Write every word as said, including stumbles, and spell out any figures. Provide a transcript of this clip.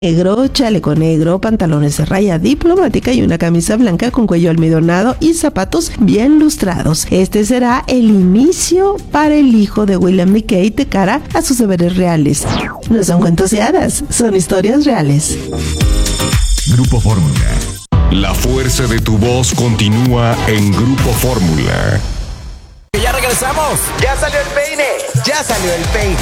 negro, chaleco negro, pantalones de raya diplomática y una camisa blanca con cuello almidonado y zapatos bien lustrados. Este será el inicio para el hijo de William D. Kate de cara a sus deberes reales. No son cuentos de hadas, son historias reales. Grupo Fórmula. La fuerza de tu voz continúa en Grupo Fórmula. Ya regresamos. Ya salió el peine. Ya salió el peine.